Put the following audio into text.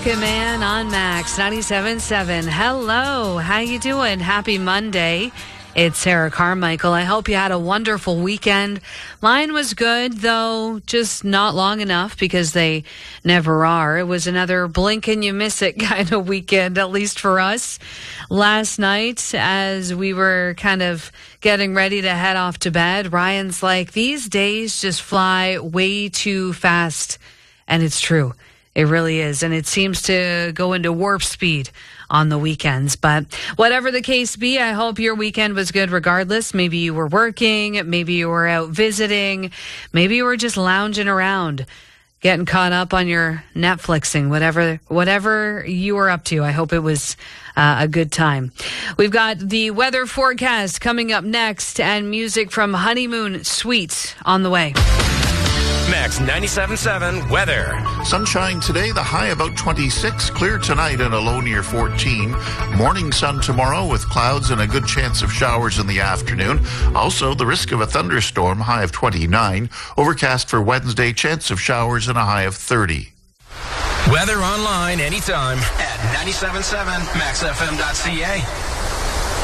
Rocket Man on Max 97.7. Hello, how you doing? Happy Monday. It's Sarah Carmichael. I hope you had a wonderful weekend. Mine was good, though just not long enough because they never are. It was another blink and you miss it kind of weekend, at least for us. Last night, as we were kind of getting ready to head off to bed, Ryan's like, these days just fly way too fast. And it's true. It really is. And it seems to go into warp speed on the weekends. But whatever the case be, I hope your weekend was good regardless. Maybe you were working. Maybe you were out visiting. Maybe you were just lounging around, getting caught up on your Netflixing, whatever you were up to. I hope it was a good time. We've got the weather forecast coming up next and music from Honeymoon Suite on the way. Max 97.7 weather. Sunshine today, the high about 26. Clear tonight and a low near 14. Morning sun tomorrow with clouds and a good chance of showers in the afternoon. Also, the risk of a thunderstorm, high of 29. Overcast for Wednesday, chance of showers and a high of 30. Weather online anytime at 97.7maxfm.ca.